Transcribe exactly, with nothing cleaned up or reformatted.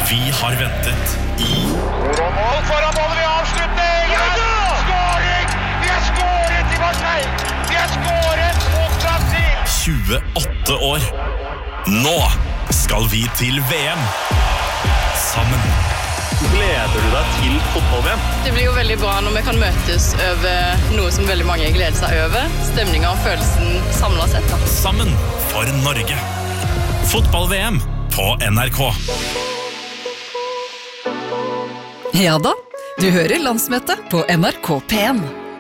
Vi har ventet i Mål foran målet, vi avslutter! Ja da! Skåring! Vi har skåret i Marseille! Vi har skåret mot Brasil! tjueåtte år. Nå skal vi til V M. Sammen. Gleder du deg til fotball-V M? Det blir jo veldig bra når vi kan møtes over noe som veldig mange gleder seg over. Stemningen og følelsen samlet sett. Da. Sammen for Norge. Fotball-V M på N R K. Ja da, du hører landsmøtet på N R K P en.